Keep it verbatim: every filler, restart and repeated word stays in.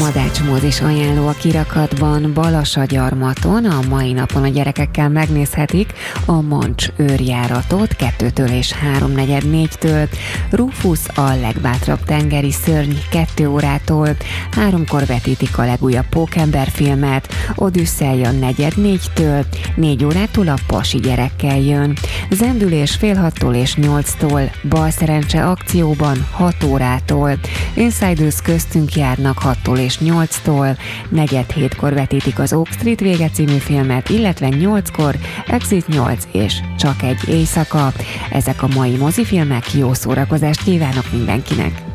Madács mozis ajánló a kirakatban Balasagyarmaton. A mai napon a gyerekekkel megnézhetik a Mancs őrjáratot kettőtől és háromnegyed négytől, Rufus a legbátrabb tengeri szörny kettő órától, háromkor vetítik a legújabb Pókember filmet, Odüsszeja negyed négytől, négy órától a Pasi gyerekkel jön, Zendülés fél hattól és nyolctól, Balszerencse akcióban hat órától, Insiders köztünk járnak hattól és nyolctól, negyed hétkor vetítik az Oak Street vége című filmet, illetve nyolckor Exit nyolc és Csak egy éjszaka. Ezek a mai mozifilmek, jó szórakozást kívánok mindenkinek!